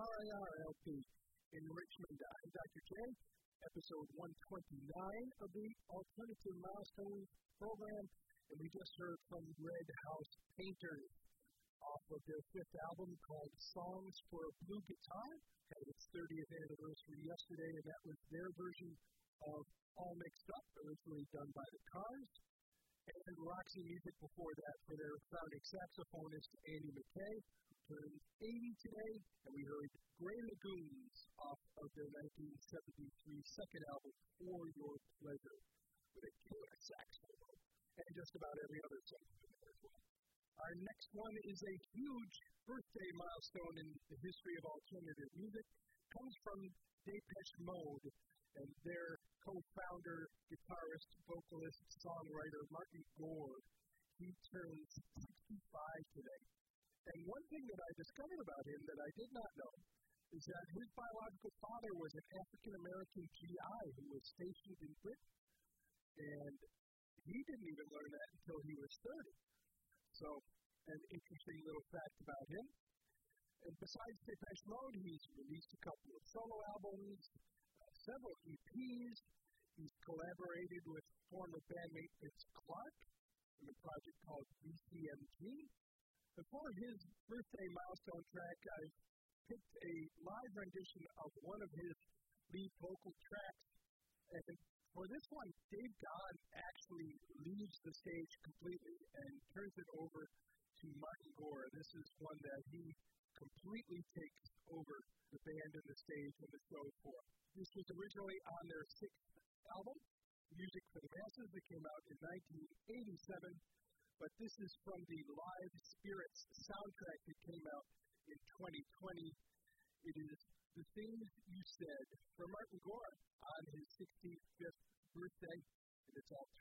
RIRLP in Richmond. I'm Dr. J, episode 129 of the Alternative Milestones program, and we just heard from Red House Painters off of their fifth album called Songs for a Blue Guitar. Had its 30th anniversary yesterday, and that was their version of All Mixed Up, originally done by the Cars. And Roxy Music before that for their founding saxophonist, Andy McKay, who turned 80 today, and we heard Grey Lagoons off of their 1973 second album, For Your Pleasure, with a killer sax solo, and just about every other song in there as well. Our next one is a huge birthday milestone in the history of alternative music. It comes from Depeche Mode and their co-founder, guitarist, vocalist, songwriter, Martin Gore. He turns 65 today. And one thing that I discovered about him that I did not know is that his biological father was an African-American GI who was stationed in Britain. And he didn't even learn that until he was 30. So, an interesting little fact about him. And besides Depeche Mode, he's released a couple of solo albums, several EPs. He's collaborated with former bandmate Vince Clarke in a project called BCMG. And for his birthday milestone track, I picked a live rendition of one of his lead vocal tracks. And for this one, Dave Gahan actually leaves the stage completely and turns it over to Martin Gore. This is one that he completely takes over the band and the stage and the show for. This was originally on their sixth album, Music for the Masses, that came out in 1987, but this is from the Live Spirits soundtrack that came out in 2020. It is The Things You Said from Martin Gore on his 65th birthday, and it's all